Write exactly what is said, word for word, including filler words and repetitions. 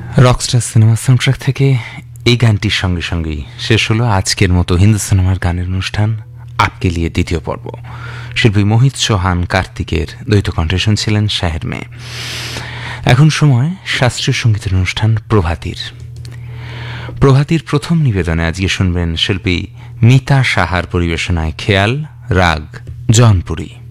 Rockstar cinema soundtrack থেকে এই গানটির সঙ্গে সঙ্গেই শেষ হলো আজকের মতো হিন্দি সিনেমার গানের অনুষ্ঠান আপকে লিয়ে দ্বিতীয় পর্ব। শিল্পী মোহিত চৌহান কার্তিকের দ্বৈত কণ্ঠে শুনছিলেন শাহের মেয়ে। এখন সময় শাস্ত্রীয় সঙ্গীতের অনুষ্ঠান প্রভাতীর। প্রভাতীর প্রথম নিবেদনে আজকে শুনবেন শিল্পী মিতা সাহার পরিবেশনায় খেয়াল রাগ জনপুরী।